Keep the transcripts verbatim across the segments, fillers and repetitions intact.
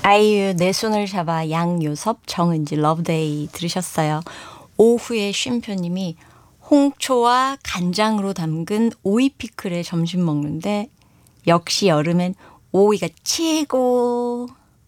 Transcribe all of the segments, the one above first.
아이유 내 손을 잡아 양요섭 정은지 러브데이 들으셨어요. 오후에 쉼표님이 홍초와 간장으로 담근 오이 피클에 점심 먹는데 역시 여름엔 오이가 최고.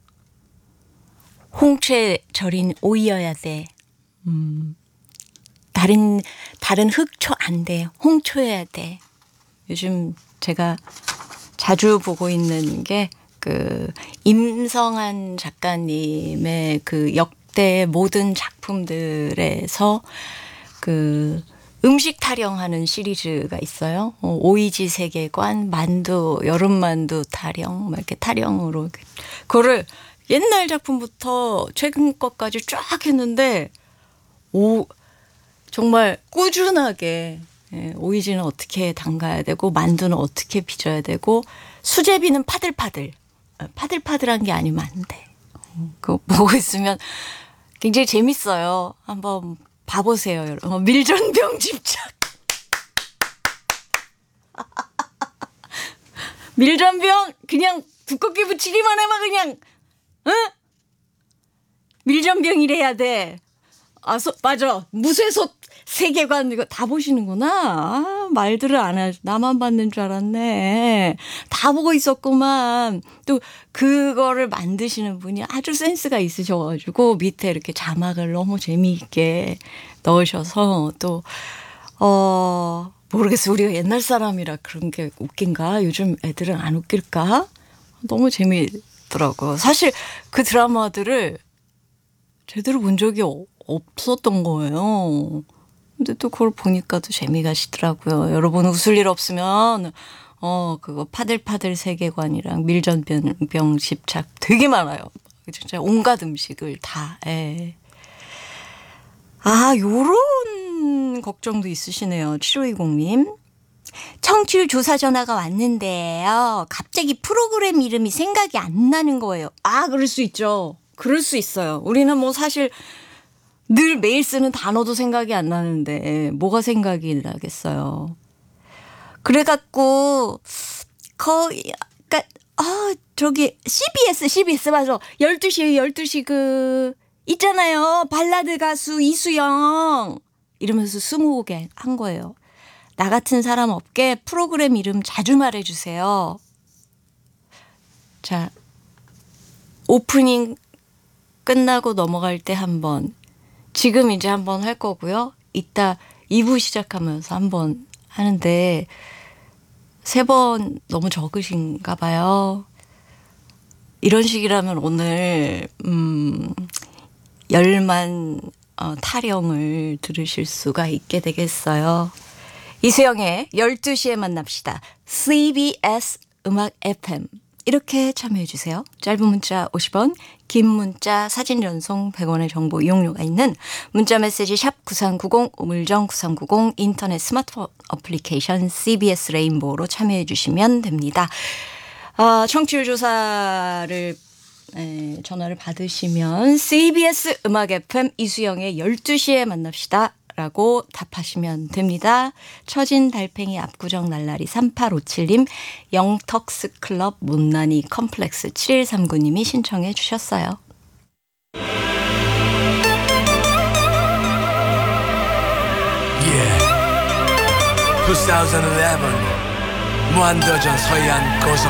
홍초에 절인 오이여야 돼. 음, 다른 다른 흑초 안 돼. 홍초여야 돼. 요즘 제가 자주 보고 있는 게 그 임성한 작가님의 그 역대 모든 작품들에서 그 음식 타령하는 시리즈가 있어요. 어, 오이지 세계관, 만두, 여름 만두 타령, 막 이렇게 타령으로 그거를 옛날 작품부터 최근 것까지 쫙 했는데 오 정말 꾸준하게 예, 오이지는 어떻게 담가야 되고 만두는 어떻게 빚어야 되고 수제비는 파들파들 파들파들한 게 아니면 안 돼. 그거 보고 있으면 굉장히 재밌어요. 한번 봐보세요, 여러분. 밀전병 집착. 밀전병 그냥 두껍게 붙이기만 해봐 그냥. 응? 밀전병이래야 돼. 아, 소, 맞아. 무쇠솥 세계관 이거 다 보시는구나. 아, 말들을 안 하. 나만 봤는 줄 알았네. 다 보고 있었구만. 또 그거를 만드시는 분이 아주 센스가 있으셔가지고 밑에 이렇게 자막을 너무 재미있게 넣으셔서 또 어, 모르겠어. 우리가 옛날 사람이라 그런 게 웃긴가? 요즘 애들은 안 웃길까? 너무 재미있더라고요. 사실 그 드라마들을 제대로 본 적이 없었던 거예요. 근데 또 그걸 보니까 또 재미가 시더라고요. 여러분 웃을 일 없으면 어 그거 파들파들 세계관이랑 밀전병 집착 되게 많아요. 진짜 온갖 음식을 다. 예. 아 요런 걱정도 있으시네요. 칠오이공님. 청취율 조사 전화가 왔는데요. 갑자기 프로그램 이름이 생각이 안 나는 거예요. 아 그럴 수 있죠. 그럴 수 있어요. 우리는 뭐 사실 늘 매일 쓰는 단어도 생각이 안 나는데 뭐가 생각이 나겠어요. 그래갖고 거의 그러니까 아 저기 씨비에스 씨비에스 맞아. 열두 시 열두 시 그 있잖아요. 발라드 가수 이수영 이러면서 스무고개 한 거예요. 나 같은 사람 없게 프로그램 이름 자주 말해주세요. 자 오프닝 끝나고 넘어갈 때 한번 지금 이제 한번 할 거고요. 이따 이 부 시작하면서 한번 하는데 세 번 너무 적으신가 봐요. 이런 식이라면 오늘 음, 열만 어, 타령을 들으실 수가 있게 되겠어요. 이수영의 열두 시에 만납시다. 씨비에스 음악 에프엠 이렇게 참여해 주세요. 짧은 문자 오십 원, 긴 문자 사진 전송 백 원의 정보 이용료가 있는 문자 메시지 샵 구삼구공, 우물정 구삼구공, 인터넷 스마트폰 어플리케이션 씨비에스 레인보우로 참여해 주시면 됩니다. 아, 청취율 조사를 에, 전화를 받으시면 씨비에스 음악 에프엠 이수영의 열두 시에 만납시다. 라고 답하시면 됩니다. 처진 달팽이 압구정 날라리 삼팔오칠님 영턱스 클럽 못난이 컴플렉스 칠일삼구님이 신청해 주셨어요. Yeah. 이천십일 무한도전 서해안 고속